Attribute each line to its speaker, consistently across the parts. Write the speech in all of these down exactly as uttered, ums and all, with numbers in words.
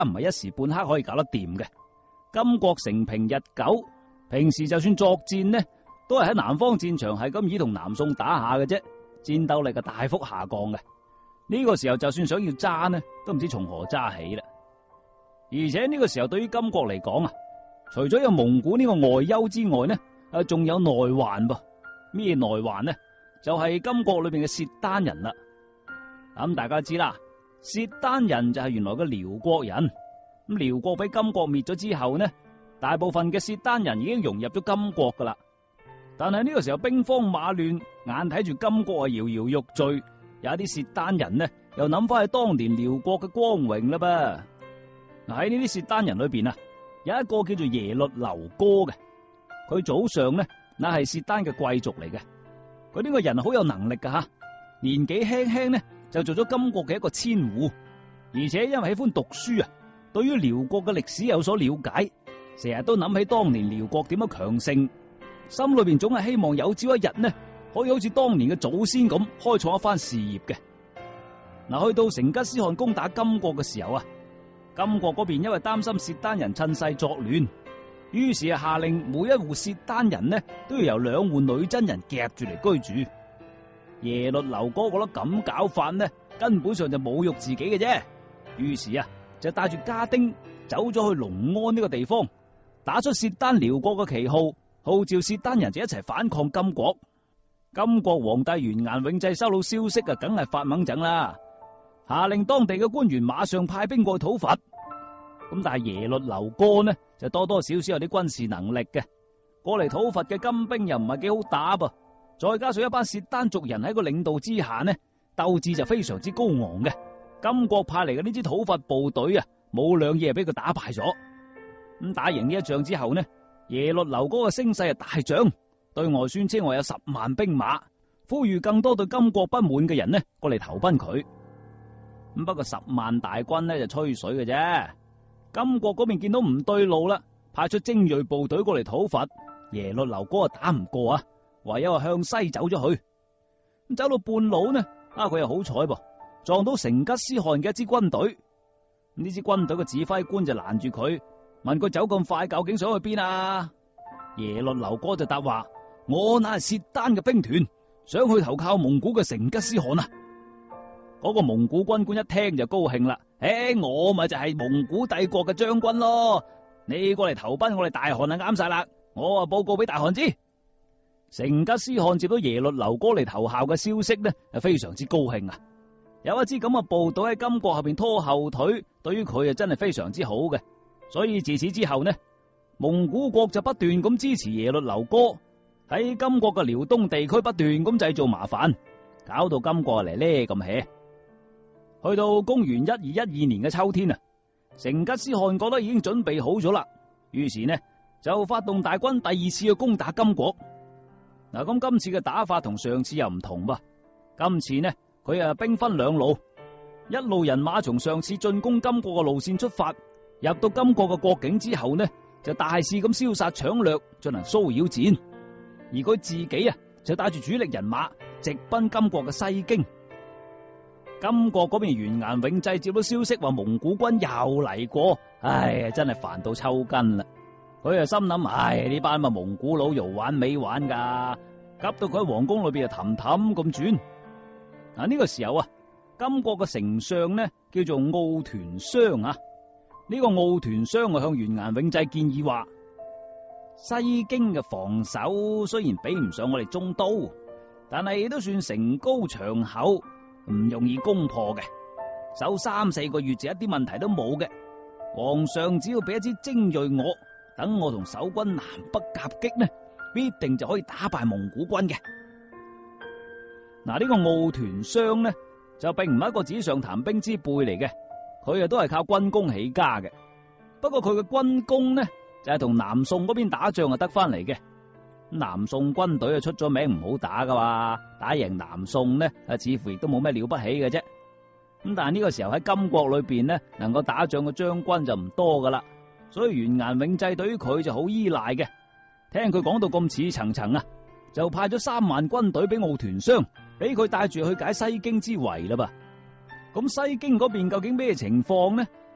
Speaker 1: 唔係一時半刻可以搞得掂嘅。金國成平日久，平時就算作戰呢，都係喺南方戰場係咁以同南宋打下嘅啫，戰鬥力係大幅下降嘅。呢個時候就算想要揸呢，都唔知從何揸起啦。而且呢個時候對於金國嚟講啊，除咗有蒙古呢個外憂之外呢，啊仲有內患噃。咩內患呢？就係金國裏邊嘅契丹人啦。咁大家知啦，契丹人就係原來嘅遼國人。咁遼國俾金國滅咗之後呢，大部分嘅契丹人已經融入咗金國噶啦。但係呢個時候兵荒馬亂，眼睇住金國啊搖搖欲墜，有一啲契丹人呢又諗翻起當年遼國嘅光榮啦噃。嗱，喺呢啲契丹人裏邊啊，有一個叫做耶律留哥嘅，佢祖上呢那係契丹嘅貴族嚟嘅。佢呢個人好有能力噶吓，年紀輕輕呢就做咗金國嘅一個千戶，而且因為喜歡讀書啊，對於遼國嘅歷史有所了解，成日都諗起當年遼國點樣強盛，心裏邊總係希望有朝一日呢可以好似當年嘅祖先咁開創一番事業嘅。嗱，去到成吉思汗攻打金國嘅時候啊，金國嗰邊因為擔心契丹人趁勢作亂，於是啊下令每一戶契丹人呢都要由兩戶女真人夾住嚟居住。耶律留哥覺得咁搞法呢，根本上就侮辱自己嘅啫。於是啊就帶住家丁走咗去龍安呢個地方，打出契丹遼國嘅旗號，號召契丹人就一齊反抗金國。金國皇帝完顏永濟收到消息啊，梗係發猛整啦，下令當地嘅官員馬上派兵過去討伐。咁但係耶律留哥呢就多多少少有啲軍事能力嘅，過嚟討伐嘅金兵又唔係幾好打噃，再加上一班契丹族人喺個領導之下呢，鬥志就非常之高昂嘅。金國派嚟嘅呢支討伐部隊啊，冇兩嘢俾佢打敗咗。咁打贏呢一仗之後呢，耶律留哥嘅聲勢係大漲，對外宣稱話有十萬兵馬，呼籲更多對金國不滿嘅人呢過嚟投奔佢。咁不過十萬大軍呢就吹水嘅啫。金國嗰邊見到唔對路啦，派出精銳部隊過嚟討伐，耶律留哥啊打唔過啊，唯有向西走咗去。咁走到半路呢，啊佢又好彩噃，撞到成吉思汗嘅一支軍隊。呢支軍隊嘅指揮官就攔住佢，問佢走咁快究竟想去邊啊？耶律留哥就答話：我乃係契丹嘅兵團，想去投靠蒙古嘅成吉思汗啊！嗰個蒙古軍官一聽就高興啦，誒，我咪就係蒙古帝國嘅將軍咯，你過嚟投奔我哋大汗啊啱晒啦，我啊報告俾大汗知。成吉思汗接到耶律留哥嚟投效嘅消息呢，係非常之高興啊！有一支咁嘅部隊喺金國後邊拖後腿，對於佢啊真係非常之好嘅，所以自此之後呢，蒙古國就不斷咁支持耶律留哥，喺金國嘅遼東地區不斷咁製造麻煩，搞到金國嚟呢咁 hea。去到公元一二一二年嘅秋天啊，成吉思汗覺得已經準備好咗啦，於是呢就發動大軍第二次去攻打金國。嗱，咁今次嘅打法同上次又唔同噃，今次呢佢啊兵分兩路，一路人馬從上次進攻金國嘅路線出發，入到金國嘅國境之後呢，就大肆咁燒殺搶掠，進行騷擾戰。而佢自己啊就帶住主力人馬直奔金國嘅西京。金國嗰邊完顏永濟接到消息話蒙古軍又嚟過，唉，真係煩到抽筋啦。佢啊心諗，唉，呢班咪蒙古佬又玩尾玩噶，急到佢喺皇宮裏邊啊氹氹咁轉。嗱，呢個時候啊，金國嘅丞相呢叫做奧團商啊。呢個奧團商啊向完顏永濟建議話，西京嘅防守雖然比唔上我哋中都，但係都算城高牆厚，唔容易攻破嘅，守三四個月就一啲問題都冇嘅。皇上只要俾一支精銳我，等我同守軍南北夾擊呢，必定就可以打敗蒙古軍嘅。嗱，呢個奧團商呢就並唔係一個紙上談兵之輩嚟嘅，佢啊都係靠軍功起家嘅。不過佢嘅軍功呢就係同南宋嗰邊打仗啊得翻嚟嘅。南宋軍隊啊出咗名唔好打噶嘛，打贏南宋呢啊似乎亦都冇咩了不起嘅啫。咁但係呢個時候喺金國裏邊呢，能夠打仗嘅將軍就唔多噶啦，所以完顏永濟對於佢就好依賴嘅。聽佢講到咁似層層啊，就派咗三萬軍隊俾奧團商，俾佢帶住去解西京之圍啦噃。咁西京嗰邊究竟咩情況呢？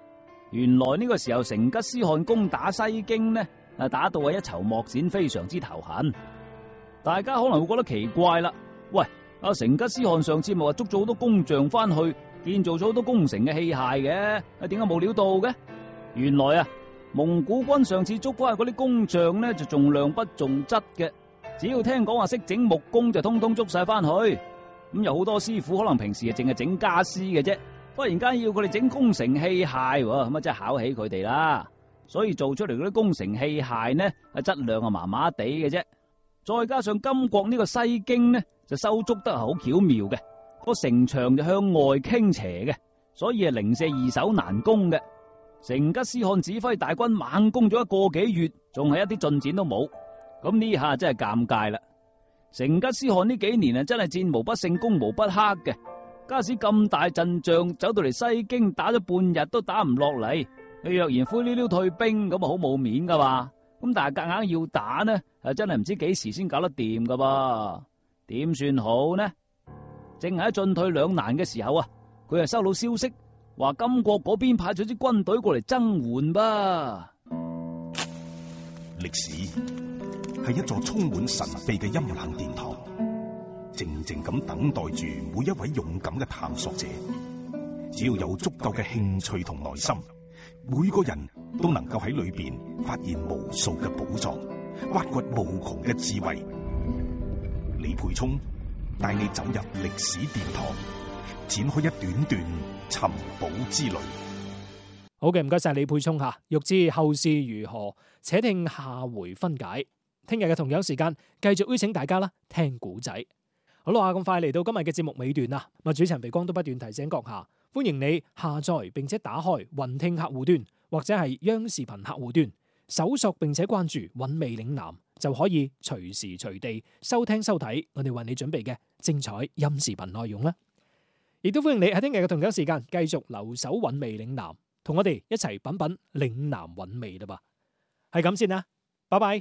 Speaker 1: 原來呢個時候成吉思汗攻打西京呢，啊打到係一籌莫展，非常之頭痕。大家可能會覺得奇怪啦，喂，阿成吉思汗上次咪話捉咗好多工匠翻去建造咗好多工程嘅器械嘅，啊點解冇料到嘅？原來啊，蒙古軍上次捉翻去嗰啲工匠呢，就重量不重質嘅，只要聽講話識整木工就通通捉晒翻去。咁有好多師傅可能平時啊淨係整家私嘅啫，忽然間要佢哋整工程器械，咁啊真係考起佢哋啦。所以做出嚟嗰啲工程器械呢，啊質量啊麻麻地嘅啫。再加上金國呢個西京呢，就修築得係好巧妙嘅，個城牆就向外傾斜嘅，所以係零舍易守難攻嘅。成吉思汗指揮大軍猛攻咗一個幾月，仲係一啲進展都冇。咁呢下真係尷尬啦！成吉思汗呢幾年啊，真係戰無不勝，攻無不克嘅。假使咁大陣仗走到嚟西京，打咗半日都打唔落嚟，佢若然灰溜溜退兵，咁啊好冇面噶嘛。咁但係夾硬要打呢，啊真係唔知幾時先搞得掂噶噃？點算好呢？正喺進退兩難嘅時候啊，佢係收到消息，話金國嗰邊派咗支軍隊過嚟增援噃。
Speaker 2: 歷史係一座充滿神秘嘅陰冷殿堂，靜靜咁等待住每一位勇敢嘅探索者。只要有足夠嘅興趣同耐心，每個人都能夠喺裏邊發現無數嘅寶藏，挖掘無窮嘅智慧。李培聰帶你走入歷史殿堂，展開一段段尋寶之旅。
Speaker 3: 好嘅，唔該晒李培聰吓。欲知後事如何，且聽下回分解。聽日嘅同樣時間，繼續邀請大家啦，聽古仔。好啦，咁快嚟到今日嘅節目尾段啦。咁主持人肥光都不斷提醒閣下，歡迎你下載並且打開雲聽客戶端或者係央視頻客戶端，搜索並且關注韻味嶺南，就可以隨時隨地收聽收睇我哋為你準備嘅精彩音視頻內容啦。亦都歡迎你喺聽日嘅同樣時間繼續留守韻味嶺南，同我哋一齊品品嶺南韻味啦噃。係咁先啦，拜拜。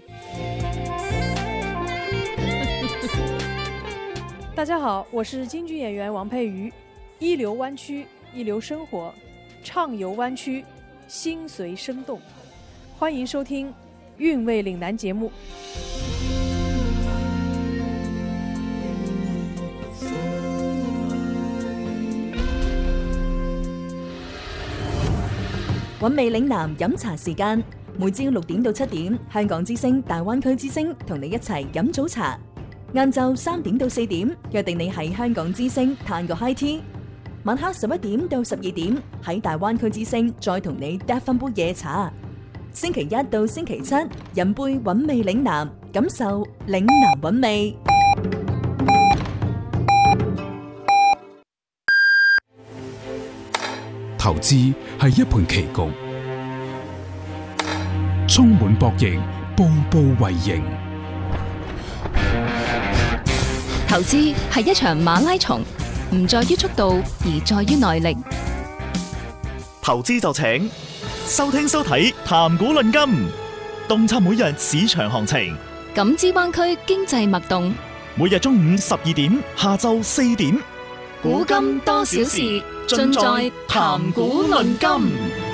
Speaker 4: 大家好，我是京劇演員王佩瑜。一流灣區，一流生活，暢遊灣區，心隨生動。歡迎收聽韻味嶺南節目。
Speaker 5: 韻味嶺南飲茶時間，每朝六點到七點，香港之聲、大灣區之聲同你一齊飲早茶。晏晝三點到四點，約定你喺香港之聲嘆個 high tea。晚黑十一點到十二點，喺大灣區之聲再同你嗒翻杯夜茶。星期一到星期七，飲杯韻味嶺南，感受嶺南韻味。
Speaker 6: 投資係一盤棋局，充滿博弈，步步為營。
Speaker 7: 投資係一場馬拉松，唔在於速度，而在於耐力。
Speaker 8: 投資就請收聽收睇談股論金，洞察每日市場行情，
Speaker 7: 感知灣區經濟脈動。
Speaker 8: 每日中午十二點，下晝四點，
Speaker 7: 古今多少事，盡在談股論金。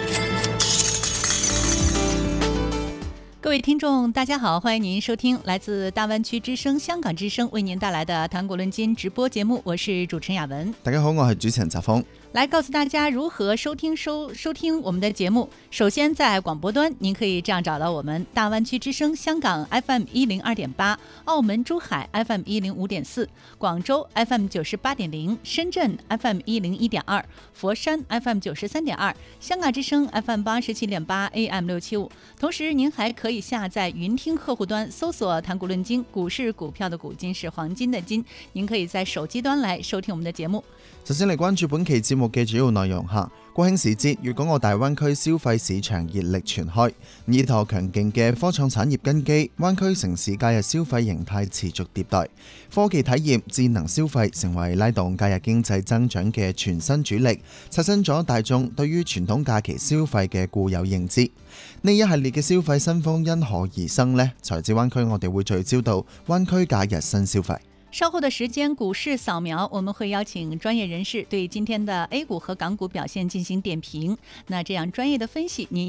Speaker 9: 各位聽眾大家好，歡迎您收聽來自大灣區之聲香港之聲為您帶來的談股論金直播節目，我是主持人雅文。
Speaker 10: 大家好，我係主持人澤峰。
Speaker 9: 來告訴大家如何收聽收收聽我們的節目。首先在廣播端您可以這樣找到我們：大灣區之聲香港 F M 一零二點八，澳門珠海 F M 一零五點四，廣州 F M 九十八點零，深圳 F M 一零一點二，佛山 F M 九十三點二，香港之聲 F M 八十七點八 A M 六七五。同時您還可以下載雲聽客戶端，搜索談股論金，股市股票的股，金是黃金的金，您可以在手機端來收聽我們的節目。
Speaker 10: 首先嚟關注本期節目嘅主要內容下，國慶時節，粵港澳大灣區消費市場熱力全開，依託強勁嘅科創產業根基，灣區城市假日消費形態持續迭代，科技體驗、智能消費成為拉動假日經濟增長嘅全新主力，刷新咗大眾對於傳統假期消費嘅固有認知。呢一系列嘅消費新風因何而生呢？財智灣區我哋會聚焦到灣區假日新消費。
Speaker 9: 稍后的时间股市扫描，我们会邀请专业人士对今天的 A 股和港股表现进行点评。那这样专业的分析，您